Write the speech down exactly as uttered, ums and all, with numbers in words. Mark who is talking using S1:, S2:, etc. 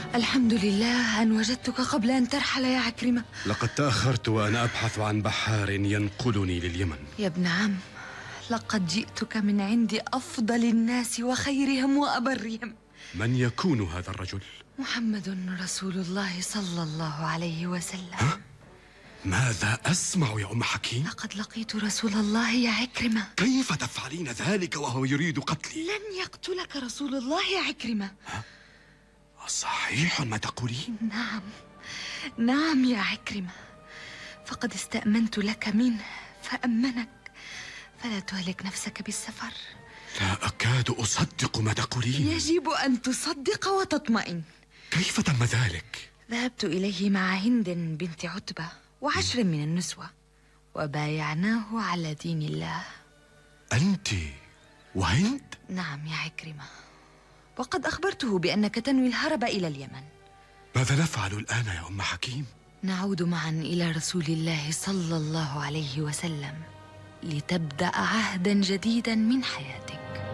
S1: الحمد لله أن وجدتك قبل أن ترحل يا عكرمة.
S2: لقد تأخرت وأنا أبحث عن بحار ينقلني لليمن.
S1: يا ابن عم، لقد جئتك من عند أفضل الناس وخيرهم وأبرهم.
S2: من يكون هذا الرجل؟
S1: محمد رسول الله صلى الله عليه وسلم.
S2: ها؟ ماذا أسمع يا أم حكيم؟
S1: لقد لقيت رسول الله يا عكرمة.
S2: كيف تفعلين ذلك وهو يريد قتلي؟
S1: لن يقتلك رسول الله يا عكرمة.
S2: ها؟ صحيح ما تقولين؟
S1: نعم نعم يا عكرمة، فقد استأمنت لك منه فأمنك، فلا تهلك نفسك بالسفر.
S2: لا أكاد أصدق ما تقولين.
S1: يجب أن تصدق وتطمئن.
S2: كيف تم ذلك؟
S1: ذهبت إليه مع هند بنت عتبة وعشر من النسوة، وبايعناه على دين الله.
S2: أنت وهند؟
S1: نعم يا عكرمة، وقد أخبرته بأنك تنوي الهرب إلى اليمن.
S2: ماذا نفعل الآن يا أم حكيم؟
S1: نعود معا إلى رسول الله صلى الله عليه وسلم لتبدأ عهدا جديدا من حياتك.